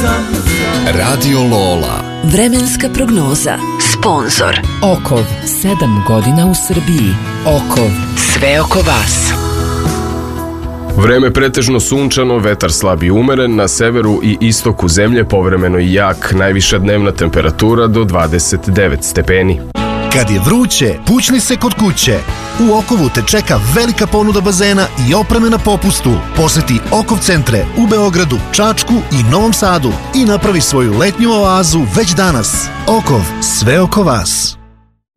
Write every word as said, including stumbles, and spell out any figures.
Radio Lola. Vremenska prognoza. Sponzor Okov, sedam godina u Srbiji. Okov, sve oko vas. Vreme pretežno sunčano, vetar slab i umeren, na severu i istoku zemlje povremeno i jak, najviša dnevna temperatura do dvadeset devet stepeni. Kad je vruće, pućni se kod kuće. U Okovu te čeka velika ponuda bazena i opreme na popustu. Poseti Okov centre u Beogradu, Čačku i Novom Sadu i napravi svoju letnju oazu već danas. Okov, sve oko vas.